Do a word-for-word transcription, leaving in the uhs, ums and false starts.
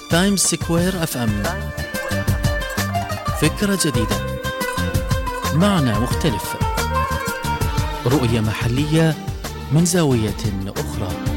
تايمز سكوير اف ام، فكرة جديدة، معنى مختلف، رؤية محلية من زاوية أخرى.